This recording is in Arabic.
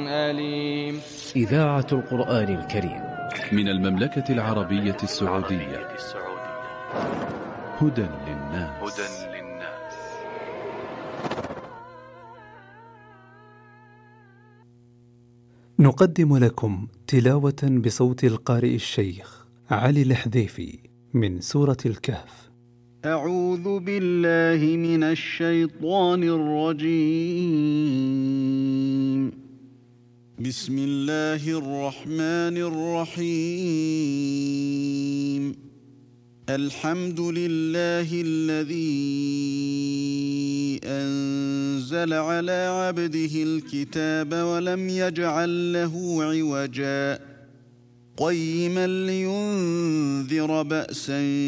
أليم. إذاعة القرآن الكريم من المملكة العربية السعودية. هدى للناس. نقدم لكم تلاوة بصوت القارئ الشيخ علي الحذيفي من سورة الكهف. أعوذ بالله من الشيطان الرجيم. بسم الله الرحمن الرحيم. الحمد لله الذي أنزل على عبده الكتاب ولم يجعل له عوجا قيما لينذر بأسا